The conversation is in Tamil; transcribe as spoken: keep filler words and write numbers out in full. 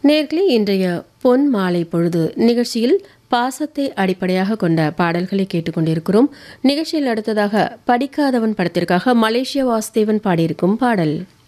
நேர்களே, இன்றைய பொன் மாலை பொழுது நிகழ்ச்சியில் பாசத்தை அடிப்படையாக கொண்ட பாடல்களை கேட்டுக்கொண்டிருக்கிறோம். நிகழ்ச்சியில் அடுத்ததாக படிக்காதவன் படத்திற்காக மலேசியா வாசுதேவன் பாடியிருக்கும் பாடல்.